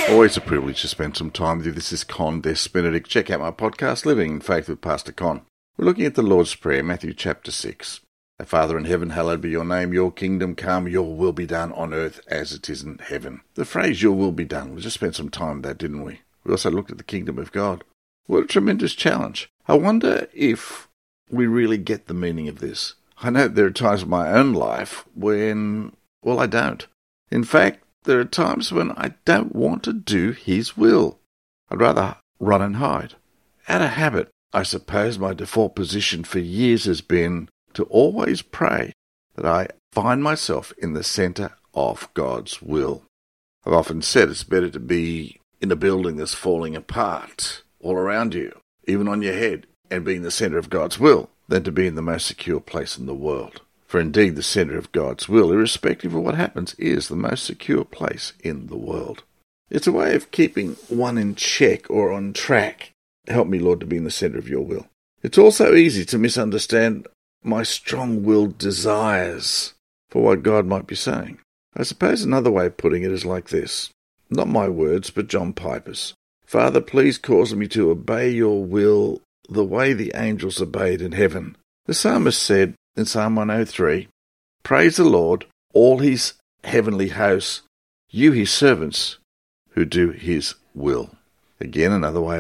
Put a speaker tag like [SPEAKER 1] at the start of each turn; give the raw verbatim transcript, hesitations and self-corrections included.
[SPEAKER 1] Always a privilege to spend some time with you. This is Con Des Benedict. Check out my podcast, Living in Faith with Pastor Con. We're looking at the Lord's Prayer, Matthew chapter six. Our Father in heaven, hallowed be your name. Your kingdom come, your will be done on earth as it is in heaven. The phrase, your will be done, we just spent some time with that, didn't we? We also looked at the kingdom of God. What a tremendous challenge. I wonder if we really get the meaning of this. I know there are times in my own life when, well, I don't. In fact, there are times when I don't want to do His will. I'd rather run and hide. Out of habit, I suppose my default position for years has been to always pray that I find myself in the centre of God's will. I've often said it's better to be in a building that's falling apart all around you, even on your head, and be in the centre of God's will, than to be in the most secure place in the world. For indeed, the centre of God's will, irrespective of what happens, is the most secure place in the world. It's a way of keeping one in check or on track. Help me, Lord, to be in the centre of your will. It's also easy to misunderstand my strong-willed desires for what God might be saying. I suppose another way of putting it is like this. Not my words, but John Piper's. Father, please cause me to obey your will the way the angels obeyed in heaven. The psalmist said in Psalm one oh three, praise the Lord, all his heavenly hosts, you his servants who do his will. Again, another way